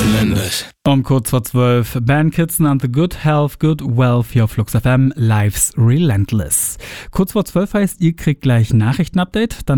relentless. Um kurz vor 12, Ben Kitson and the Good Health, Good Wealth hier auf Flux FM, Life's Relentless. Kurz vor 12 heißt, ihr kriegt gleich Nachrichtenupdate, dann